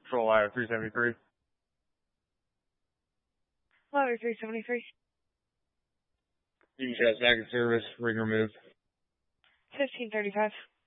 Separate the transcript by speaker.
Speaker 1: Patrol Ladder 373.
Speaker 2: Ladder 373.
Speaker 1: Union Chest active service, ring removed.
Speaker 2: 1535.